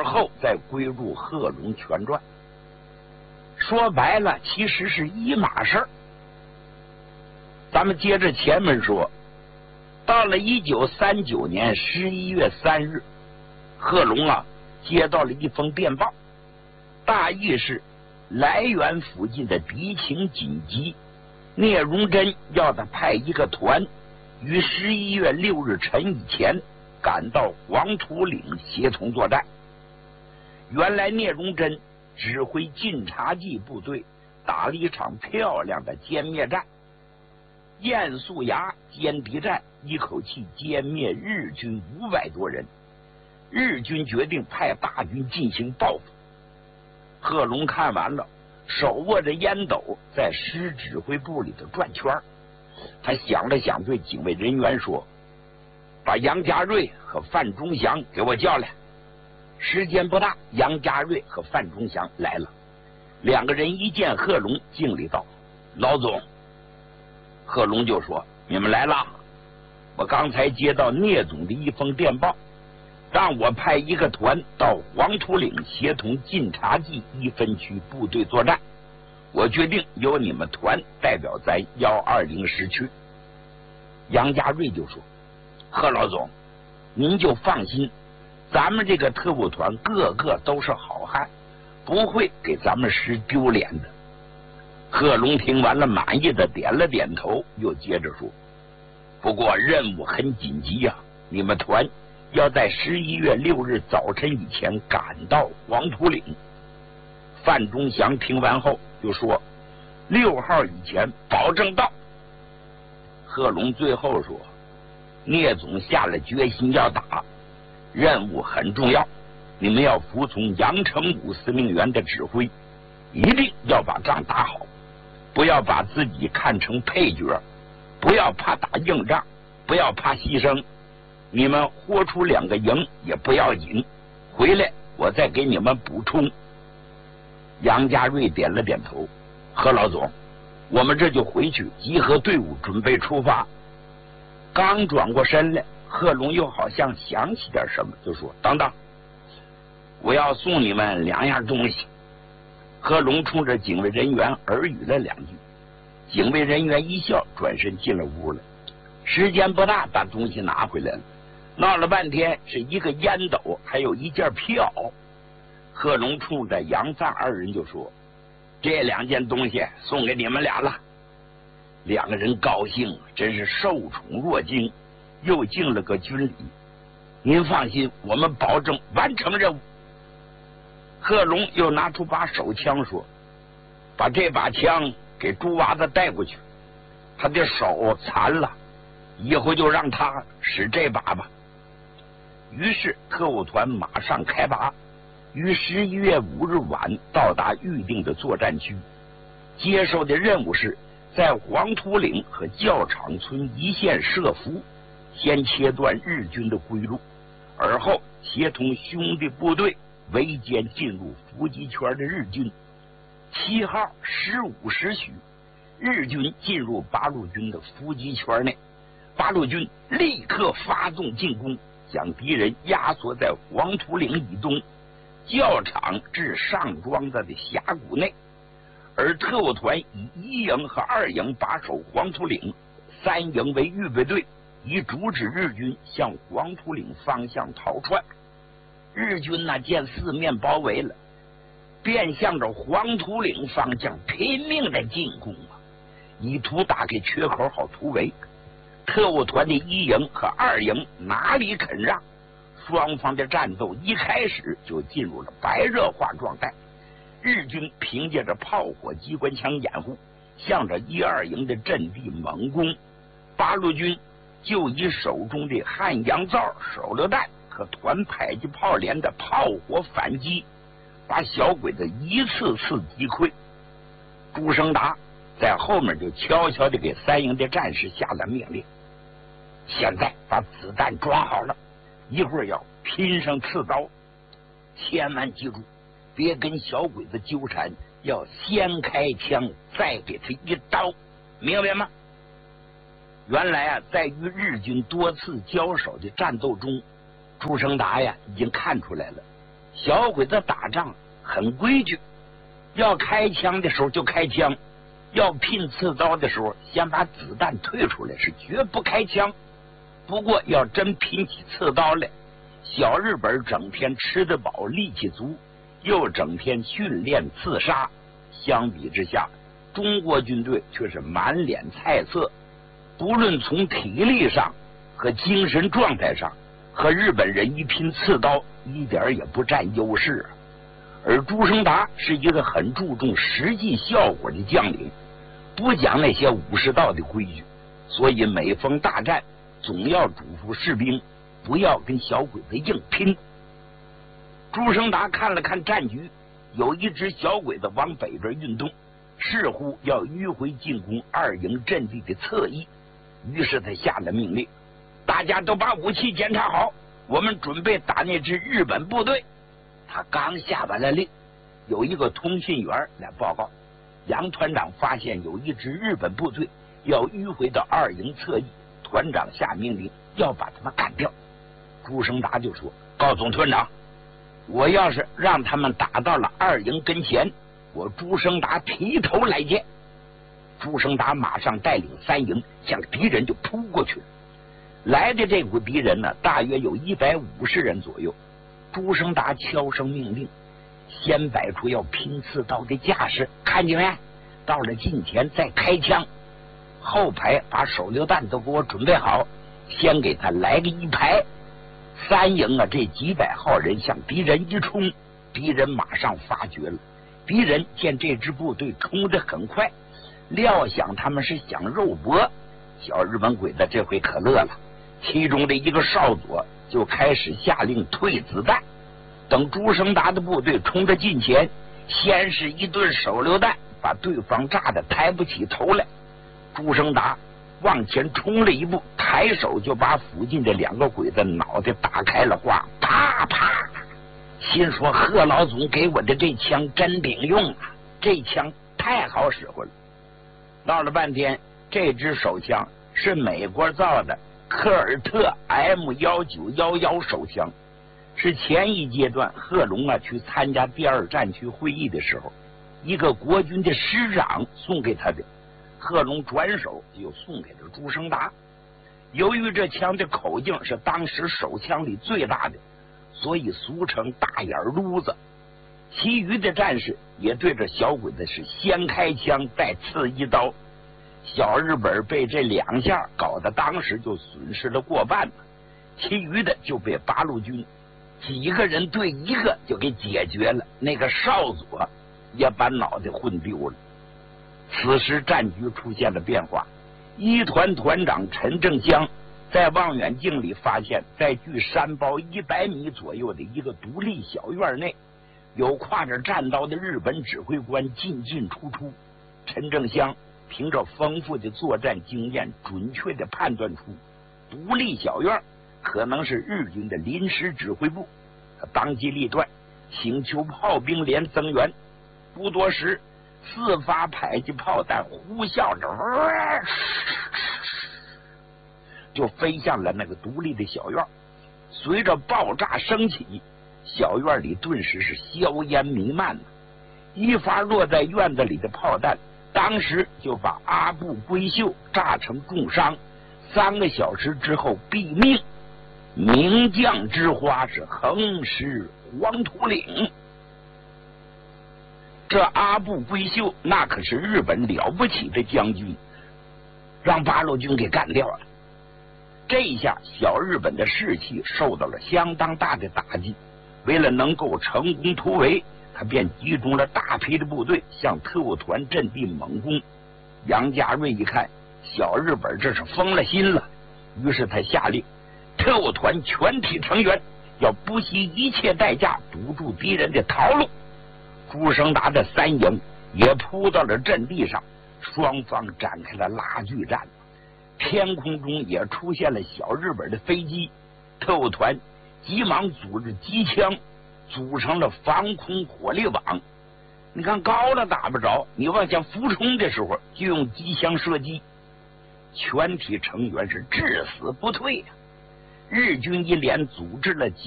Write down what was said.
后再归入贺龙全传。说白了，其实是一码事儿。咱们接着前面说，到了1939年11月3日，贺龙接到了一封电报，大意是来源附近的敌情紧急，聂荣臻要他派一个团于11月6日晨以前赶到黄土岭协同作战。原来聂荣臻指挥晋察冀部队打了一场漂亮的歼灭战，雁宿崖歼敌战一口气歼灭日军500多人，日军决定派大军进行报复。贺龙看完了，手握着烟斗在师指挥部里头转圈，他想了想，对警卫人员说：“把杨家瑞和范仲祥给我叫来。”时间不大，杨家瑞和范仲祥来了，两个人一见贺龙，敬礼道：“老总。”贺龙就说：“你们来了，我刚才接到聂总的一封电报，让我派一个团到黄土岭协同晋察冀1分区部队作战，我决定由你们团代表咱120师去。”杨家瑞就说：“贺老总，您就放心，咱们这个特务团个个都是好汉，不会给咱们师丢脸的。”贺龙听完了，满意的点了点头，又接着说：“不过任务很紧急呀，你们团要在11月6日早晨以前赶到黄土岭。”范仲祥听完后就说：“6号以前保证到。”贺龙最后说：“聂总下了决心要打，任务很重要，你们要服从杨成武司令员的指挥，一定要把仗打好，不要把自己看成配角，不要怕打硬仗，不要怕牺牲，你们豁出2个营也不要紧，回来我再给你们补充。”杨家瑞点了点头：“贺老总，我们这就回去集合队伍，准备出发。”刚转过身来，贺龙又好像想起点什么，就说：“等等，我要送你们2样东西。”贺龙冲着警卫人员耳语了2句，警卫人员一笑，转身进了屋了。时间不大，把东西拿回来了，闹了半天是一个烟斗，还有一件票。贺龙冲着杨赞2人就说：“这2件东西送给你们俩了。”2个人高兴，真是受宠若惊，又敬了个军礼：“您放心，我们保证完成任务。”贺龙又拿出把手枪说：“把这把枪给猪娃子带过去，他的手残了，以后就让他使这把吧。”于是特务团马上开拔，于11月5日晚到达预定的作战区，接受的任务是在黄土岭和教场村一线设伏，先切断日军的归路，而后协同兄弟部队围歼进入伏击圈的日军。7号15时许，日军进入八路军的伏击圈内，八路军立刻发动进攻，将敌人压缩在黄土岭以东教场至上庄子的峡谷内，而特务团以1营和2营把守黄土岭，3营为预备队，以阻止日军向黄土岭方向逃窜。日军见四面包围了，便向着黄土岭方向拼命的进攻以图打开缺口好突围。特务团的1营和2营哪里肯让，双方的战斗一开始就进入了白热化状态。日军凭借着炮火机关枪掩护，向着1、2营的阵地猛攻，八路军就以手中的汉阳造手榴弹和团迫击炮连的炮火反击，把小鬼子一次次击溃。朱生达在后面就悄悄地给3营的战士下了命令：现在把子弹装好了，一会儿要拼上刺刀，千万记住，别跟小鬼子纠缠，要先开枪再给他一刀，明白吗？原来在与日军多次交手的战斗中，朱生达已经看出来了， 小鬼子打仗很规矩，要开枪的时候就开枪，要拼刺刀的时候先把子弹退出来，是绝不开枪。不过要真拼起刺刀来，小日本整天吃得饱，力气足，又整天训练刺杀，相比之下，中国军队却是满脸菜色，不论从体力上和精神状态上，和日本人一拼刺刀一点也不占优势。而朱生达是一个很注重实际效果的将领，不讲那些武士道的规矩，所以每逢大战总要嘱咐士兵不要跟小鬼子硬拼。朱生达看了看战局，有一支小鬼子往北边运动，似乎要迂回进攻二营阵地的侧翼，于是他下了命令，大家都把武器检查好，我们准备打那支日本部队。他刚下完了令，有一个通讯员来报告，杨团长发现有一支日本部队要迂回到二营侧翼，团长下命令要把他们干掉。朱生达就说，告总团长，我要是让他们打到了二营跟前，我朱生达提头来见。朱生达马上带领三营向敌人就扑过去了。来的这股敌人呢，大约有150人左右。朱生达悄声命令，先摆出要拼刺刀的架势，看见没？到了近前再开枪。后排把手榴弹都给我准备好，先给他来个一排。三营啊，这几百号人向敌人一冲，敌人马上发觉了。敌人见这支部队冲得很快，料想他们是想肉搏，小日本鬼子这回可乐了，其中的一个少佐就开始下令退子弹。等朱生达的部队冲着近前，先是一顿手榴弹，把对方炸得抬不起头来。朱生达往前冲了一步，抬手就把附近的2个鬼子脑袋打开了花，啪啪！心说贺老总给我的这枪真顶用啊，这枪太好使唤了。闹了半天，这支手枪是美国造的科尔特 M1911手枪，是前一阶段贺龙啊去参加第2战区会议的时候，一个国军的师长送给他的。贺龙转手就送给了朱生达。由于这枪的口径是当时手枪里最大的，所以俗称大眼撸子。其余的战士也对着小鬼子是先开枪再刺一刀。小日本被这2下搞得当时就损失了过半了，其余的就被八路军几个人对1个就给解决了，那个少佐也把脑袋混丢了。此时战局出现了变化，一团团长陈正湘在望远镜里发现，在距山包100米左右的一个独立小院内，有挎着战刀的日本指挥官进进出出。陈正湘凭着丰富的作战经验，准确地判断出独立小院可能是日军的临时指挥部。他当机立断，请求炮兵连增援。不多时，4发迫击炮弹呼啸着就飞向了那个独立的小院。随着爆炸升起，小院里顿时是硝烟弥漫。一发落在院子里的炮弹，当时就把阿部圭秀炸成重伤。3个小时之后毙命。名将之花是横尸黄土岭。这阿部圭秀那可是日本了不起的将军，让八路军给干掉了。这一下小日本的士气受到了相当大的打击，为了能够成功突围，他便集中了大批的部队向特务团阵地猛攻。杨家瑞一看小日本这是疯了心了，于是他下令特务团全体成员要不惜一切代价堵住敌人的逃路。朱生达的3营也扑到了阵地上，双方展开了拉锯战。天空中也出现了小日本的飞机，特务团急忙组织机枪，组成了防空火力网。你看高了打不着，你往下俯冲的时候就用机枪射击，全体成员是至死不退。日军一连组织了